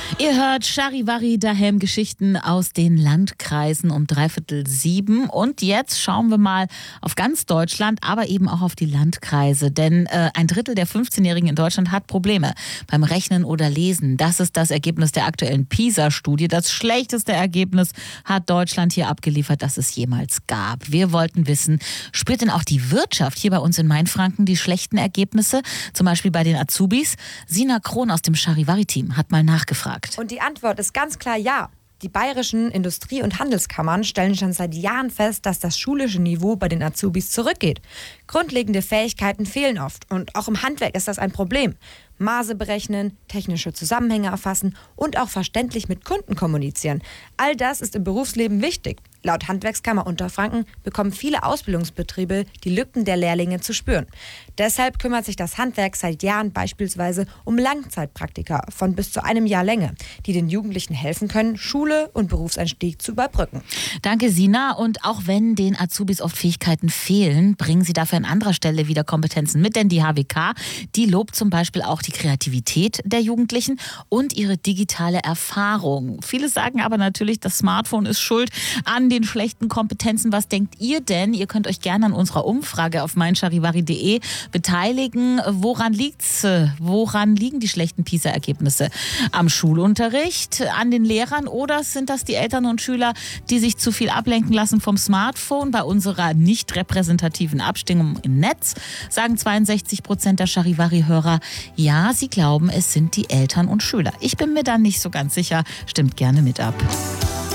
Ihr hört Charivari daheim, Geschichten aus den Landkreisen um 6:45. Und jetzt schauen wir mal auf ganz Deutschland, aber eben auch auf die Landkreise. Denn ein Drittel der 15-Jährigen in Deutschland hat Probleme beim Rechnen oder Lesen. Das ist das Ergebnis der aktuellen PISA-Studie. Das schlechteste Ergebnis hat Deutschland hier abgeliefert, das es jemals gab. Wir wollten wissen, spürt denn auch die Wirtschaft hier bei uns in Mainfranken die schlechten Ergebnisse? Zum Beispiel bei den Azubis? Sina Krohn aus dem Charivari-Team hat mal nachgefragt. Und die Antwort ist ganz klar ja. Die bayerischen Industrie- und Handelskammern stellen schon seit Jahren fest, dass das schulische Niveau bei den Azubis zurückgeht. Grundlegende Fähigkeiten fehlen oft und auch im Handwerk ist das ein Problem. Maße berechnen, technische Zusammenhänge erfassen und auch verständlich mit Kunden kommunizieren. All das ist im Berufsleben wichtig. Laut Handwerkskammer Unterfranken bekommen viele Ausbildungsbetriebe die Lücken der Lehrlinge zu spüren. Deshalb kümmert sich das Handwerk seit Jahren beispielsweise um Langzeitpraktika von bis zu einem Jahr Länge, die den Jugendlichen helfen können, Schule und Berufseinstieg zu überbrücken. Danke, Sina. Und auch wenn den Azubis oft Fähigkeiten fehlen, bringen sie dafür an anderer Stelle wieder Kompetenzen mit. Denn die HWK, die lobt zum Beispiel auch die Kreativität der Jugendlichen und ihre digitale Erfahrung. Viele sagen aber natürlich, das Smartphone ist schuld an den schlechten Kompetenzen. Was denkt ihr denn? Ihr könnt euch gerne an unserer Umfrage auf meincharivari.de beteiligen. Woran liegt's? Woran liegen die schlechten PISA-Ergebnisse? Am Schulunterricht, an den Lehrern oder sind das die Eltern und Schüler, die sich zu viel ablenken lassen vom Smartphone? Bei unserer nicht repräsentativen Abstimmung im Netz sagen 62% der Charivari-Hörer, ja, sie glauben, es sind die Eltern und Schüler. Ich bin mir da nicht so ganz sicher. Stimmt gerne mit ab.